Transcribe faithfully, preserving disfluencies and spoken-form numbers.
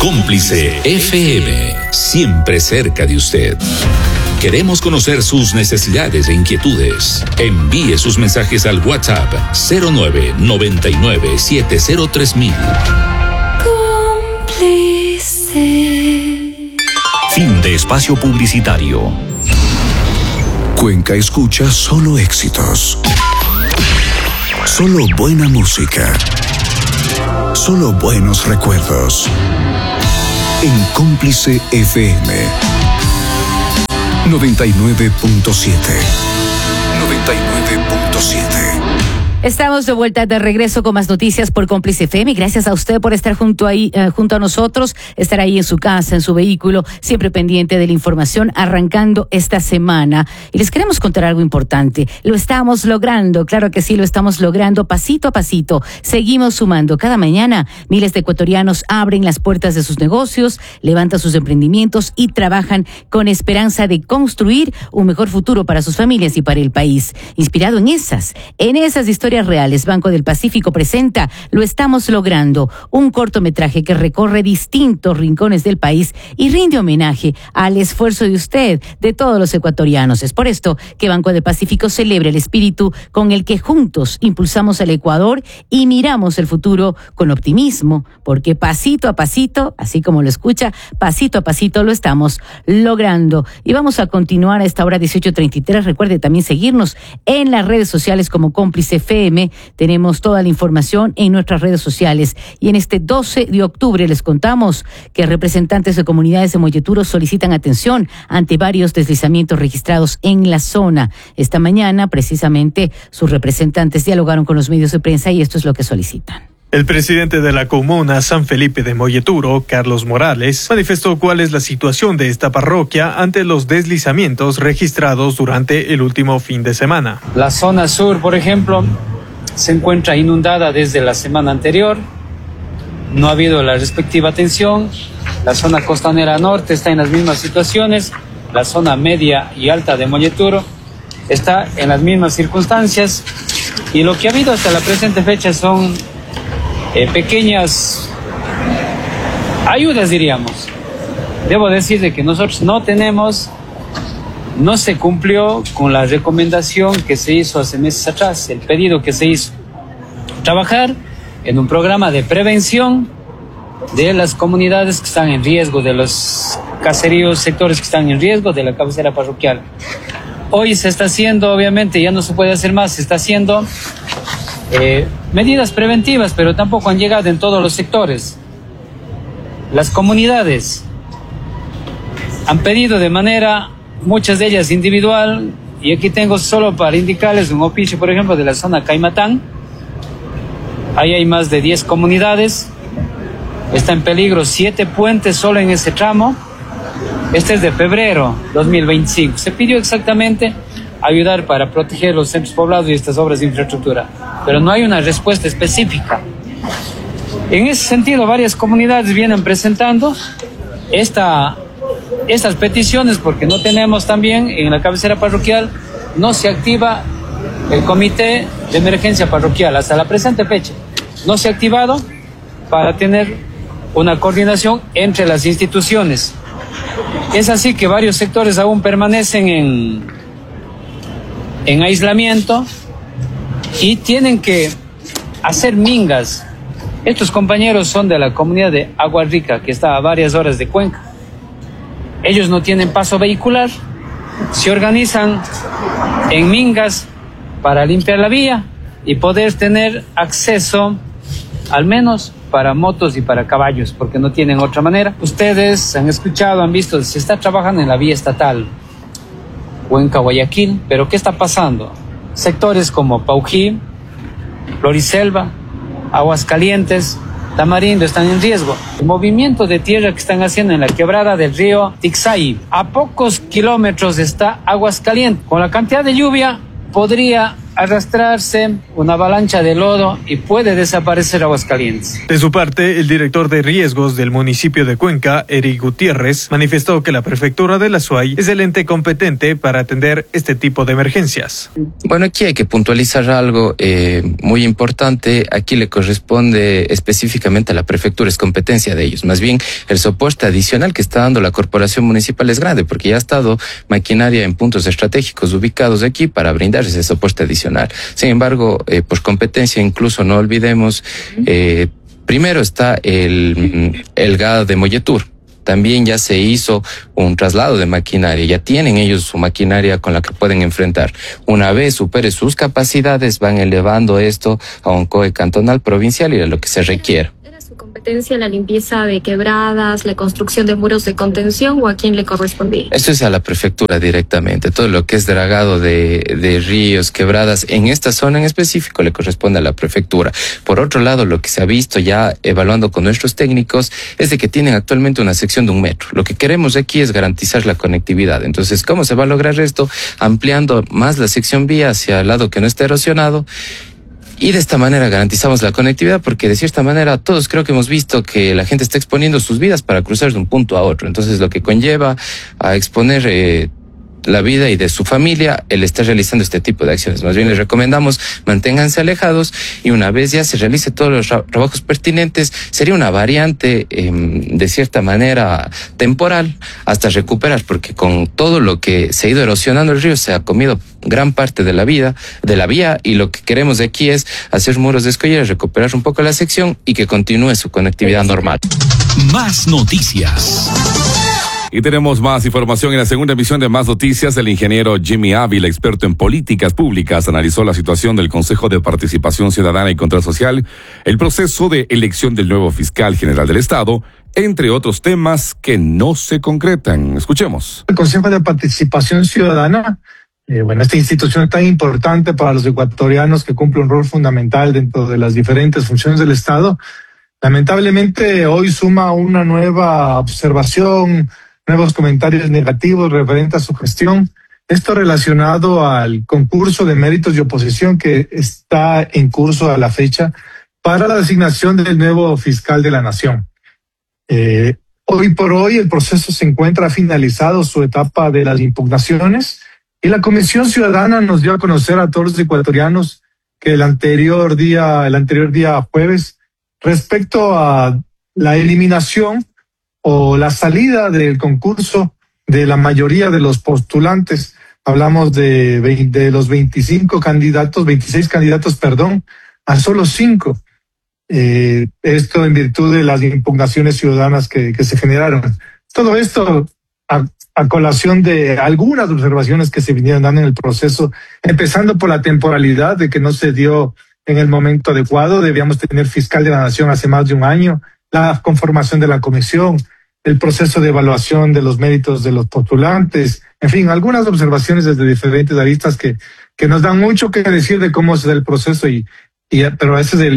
Cómplice F M, siempre cerca de usted. Queremos conocer sus necesidades e inquietudes. Envíe sus mensajes al WhatsApp cero nueve noventa y nueve siete cero tres mil. Cómplice. Fin de espacio publicitario. Cuenca escucha solo éxitos. Solo buena música. Solo buenos recuerdos. En Cómplice F M noventa y nueve punto siete. noventa y nueve punto siete. Estamos de vuelta, de regreso con más noticias por Cómplice F M. Gracias a usted por estar junto ahí, eh, junto a nosotros, estar ahí en su casa, en su vehículo, siempre pendiente de la información, arrancando esta semana. Y les queremos contar algo importante. Lo estamos logrando, claro que sí, lo estamos logrando pasito a pasito. Seguimos sumando. Cada mañana, miles de ecuatorianos abren las puertas de sus negocios, levantan sus emprendimientos y trabajan con esperanza de construir un mejor futuro para sus familias y para el país. Inspirado en esas, en esas historias reales, Banco del Pacífico presenta Lo estamos logrando, un cortometraje que recorre distintos rincones del país y rinde homenaje al esfuerzo de usted, de todos los ecuatorianos. Es por esto que Banco del Pacífico celebra el espíritu con el que juntos impulsamos al Ecuador y miramos el futuro con optimismo, porque pasito a pasito, así como lo escucha, pasito a pasito lo estamos logrando. Y vamos a continuar a esta hora dieciocho treinta y tres. Recuerde también seguirnos en las redes sociales como Cómplice F M. Tenemos toda la información en nuestras redes sociales. Y en este doce de octubre les contamos que representantes de comunidades de Molleturo solicitan atención ante varios deslizamientos registrados en la zona. Esta mañana, precisamente, sus representantes dialogaron con los medios de prensa y esto es lo que solicitan. El presidente de la comuna San Felipe de Molleturo, Carlos Morales, manifestó cuál es la situación de esta parroquia ante los deslizamientos registrados durante el último fin de semana. La zona sur, por ejemplo, se encuentra inundada desde la semana anterior. No ha habido la respectiva atención. La zona costanera norte está en las mismas situaciones. La zona media y alta de Molleturo está en las mismas circunstancias. Y lo que ha habido hasta la presente fecha son eh, pequeñas ayudas, diríamos. Debo decir de que nosotros no tenemos, no se cumplió con la recomendación que se hizo hace meses atrás, el pedido que se hizo. Trabajar en un programa de prevención de las comunidades que están en riesgo, de los caseríos, sectores que están en riesgo de la cabecera parroquial. Hoy se está haciendo, obviamente, ya no se puede hacer más, se está haciendo eh, medidas preventivas, pero tampoco han llegado en todos los sectores. Las comunidades han pedido de manera, muchas de ellas individual, y aquí tengo solo para indicarles un oficio, por ejemplo, de la zona Caimatán. Ahí hay más de diez comunidades. Está en peligro siete puentes solo en ese tramo. Este es de febrero dos mil veinticinco. Se pidió exactamente ayudar para proteger los centros poblados y estas obras de infraestructura, pero no hay una respuesta específica. En ese sentido, varias comunidades vienen presentando esta, estas peticiones porque no tenemos también en la cabecera parroquial, no se activa el comité de emergencia parroquial hasta la presente fecha. No se ha activado para tener una coordinación entre las instituciones. Es así que varios sectores aún permanecen en, en aislamiento y tienen que hacer mingas. Estos compañeros son de la comunidad de Agua Rica, que está a varias horas de Cuenca. Ellos no tienen paso vehicular, se organizan en mingas para limpiar la vía y poder tener acceso, al menos para motos y para caballos, porque no tienen otra manera. Ustedes han escuchado, han visto, se está trabajando en la vía estatal Cuenca-Guayaquil, pero ¿qué está pasando? Sectores como Paují, Floriselva, Aguascalientes, Tamarindo están en riesgo. El movimiento de tierra que están haciendo en la quebrada del río Tixay, a pocos kilómetros está Aguascalientes. Con la cantidad de lluvia podría arrastrarse una avalancha de lodo y puede desaparecer Aguascalientes. De su parte, el director de riesgos del municipio de Cuenca, Eric Gutiérrez, manifestó que la prefectura de la SUAY es el ente competente para atender este tipo de emergencias. Bueno, aquí hay que puntualizar algo eh, muy importante. Aquí le corresponde específicamente a la prefectura, es competencia de ellos. Más bien, el soporte adicional que está dando la corporación municipal es grande, porque ya ha estado maquinaria en puntos estratégicos ubicados aquí para brindar ese soporte adicional. Sin embargo, eh, por competencia, incluso no olvidemos, eh, primero está el, el G A de Molletur. También ya se hizo un traslado de maquinaria, ya tienen ellos su maquinaria con la que pueden enfrentar. Una vez supere sus capacidades, van elevando esto a un C O E cantonal, provincial y a lo que se requiera. ¿Competencia la limpieza de quebradas, la construcción de muros de contención o a quién le correspondía? Eso es a la prefectura directamente. Todo lo que es dragado de, de ríos, quebradas, en esta zona en específico le corresponde a la prefectura. Por otro lado, lo que se ha visto ya evaluando con nuestros técnicos es de que tienen actualmente una sección de un metro. Lo que queremos aquí es garantizar la conectividad. Entonces, ¿cómo se va a lograr esto? Ampliando más la sección vía hacia el lado que no esté erosionado. Y de esta manera garantizamos la conectividad, porque de cierta manera todos creo que hemos visto que la gente está exponiendo sus vidas para cruzar de un punto a otro. Entonces, lo que conlleva a exponer eh, la vida y de su familia el estar realizando este tipo de acciones. Más bien les recomendamos manténganse alejados y una vez ya se realice todos los trabajos pertinentes, sería una variante eh, de cierta manera temporal hasta recuperar, porque con todo lo que se ha ido erosionando el río se ha comido gran parte de la vida, de la vía, y lo que queremos de aquí es hacer muros de escollera, recuperar un poco la sección y que continúe su conectividad normal. Más noticias. Y tenemos más información en la segunda emisión de Más Noticias. El ingeniero Jimmy Ávila, experto en políticas públicas, analizó la situación del Consejo de Participación Ciudadana y Control Social, el proceso de elección del nuevo fiscal general del Estado, entre otros temas que no se concretan. Escuchemos. El Consejo de Participación Ciudadana, eh, bueno, esta institución tan importante para los ecuatorianos que cumple un rol fundamental dentro de las diferentes funciones del Estado, lamentablemente hoy suma una nueva observación, nuevos comentarios negativos referentes a su gestión. Esto relacionado al concurso de méritos y oposición que está en curso a la fecha para la designación del nuevo fiscal de la Nación. Eh, hoy por hoy el proceso se encuentra finalizado su etapa de las impugnaciones y la Comisión Ciudadana nos dio a conocer a todos los ecuatorianos que el anterior día, el anterior día jueves, respecto a la eliminación o la salida del concurso de la mayoría de los postulantes, hablamos de, de los veinticinco candidatos, veintiséis candidatos, perdón, a solo cinco. Eh, esto en virtud de las impugnaciones ciudadanas que, que se generaron. Todo esto a, a colación de algunas observaciones que se vinieron dando en el proceso, empezando por la temporalidad de que no se dio en el momento adecuado. Debíamos tener fiscal de la Nación hace más de un año, la conformación de la comisión, el proceso de evaluación de los méritos de los postulantes, en fin, algunas observaciones desde diferentes aristas que, que nos dan mucho que decir de cómo se da el proceso, y, y pero ese es el